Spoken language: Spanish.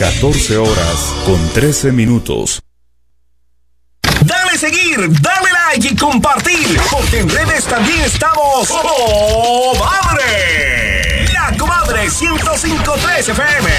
14 horas con 13 minutos. Dale seguir, dale like y compartir, porque en redes también estamos. ¡Oh, madre! La Comadre 105.3 FM.